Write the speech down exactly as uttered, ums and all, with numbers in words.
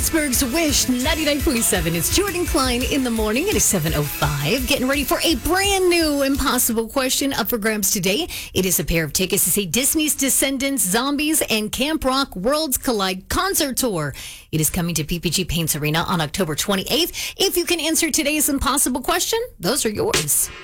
Pittsburgh's Wish ninety-nine point seven. It's Jordan Klein in the morning. It is seven oh five. Getting ready for a brand new Impossible question up for grabs today. It is a pair of tickets to see Disney's Descendants, Zombies, and Camp Rock Worlds Collide concert tour. It is coming to P P G Paints Arena on October twenty-eighth. If you can answer today's Impossible question, those are yours.